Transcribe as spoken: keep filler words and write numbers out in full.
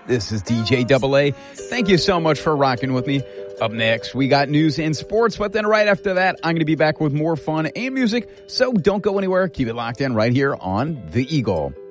This is D J Double A. Thank you so much for rocking with me. Up next, we got news and sports, but then right after that, I'm going to be back with more fun and music. So don't go anywhere. Keep it locked in right here on The Eagle.